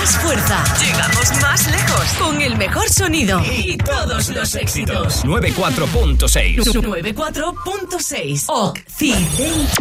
más fuerza. Llegamos más lejos. Con el mejor sonido. Y todos los éxitos. 94.6. 94.6. Occidente.